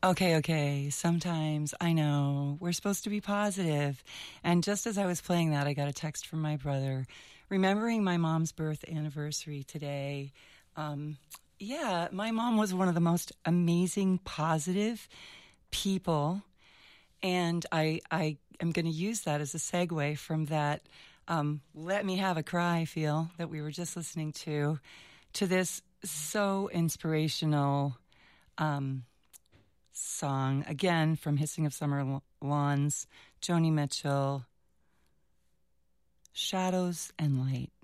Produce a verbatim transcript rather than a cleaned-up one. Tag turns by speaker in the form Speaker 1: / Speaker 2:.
Speaker 1: Okay, okay. Sometimes I know we're supposed to be positive. And just as I was playing that, I got a text from my brother remembering my mom's birth anniversary today. Um, yeah, my mom was one of the most amazing, positive people. And I, I am going to use that as a segue from that um, Let Me Have a Cry feel that we were just listening to, to this so inspirational um song, again from Hissing of Summer Lawns, Joni Mitchell, Shadows and Light.